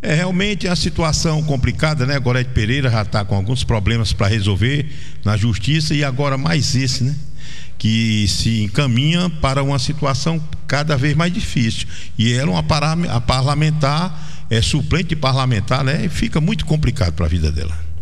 Realmente é uma situação complicada, né? Gorete Pereira já está com alguns problemas para resolver na justiça, e agora mais esse, né? Que se encaminha para uma situação cada vez mais difícil. E ela, a parlamentar, suplente parlamentar, né? E fica muito complicado para a vida dela.